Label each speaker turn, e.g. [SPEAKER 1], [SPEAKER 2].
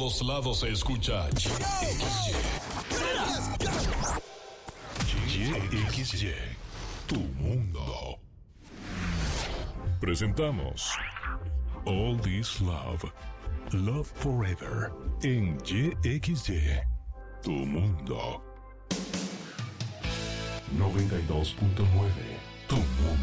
[SPEAKER 1] todos lados se escucha YXY, tu mundo. Presentamos All This Love, Love Forever, en YXY, tu mundo. 92.9, tu mundo.